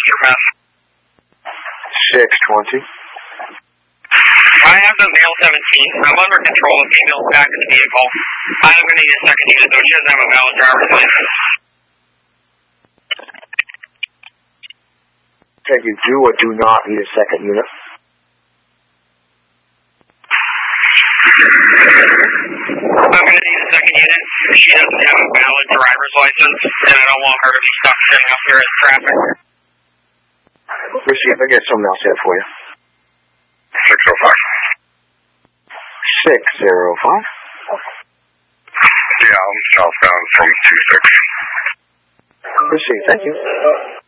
your mess. 620. I have the male 17. I'm under control. The female's back in the vehicle. I'm going to need a second unit, though. She doesn't have a valid driver's license. Can you do or do not need a second unit? I'm going to need a second unit. She doesn't have a valid driver's license, and I don't want her to be stuck sitting up here in traffic. Receive. I get someone else here for you. 605. 605. Yeah, I'm southbound from 26. Receive. Thank you.